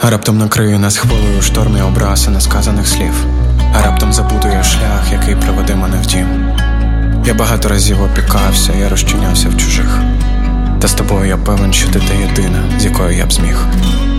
А раптом накриє нас хвилею шторм і образ і несказаних слів. А раптом забудую шлях, який приведе мене в дім. Я багато разів опікався, я розчинявся в чужих. Та з тобою я певен, що ти та єдина, з якою я б зміг.